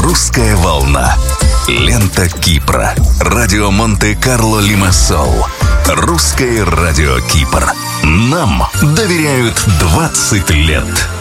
«Русская волна». Лента Кипра. Радио Монте-Карло Лимассол. Русское радио Кипр. Нам доверяют 20 лет.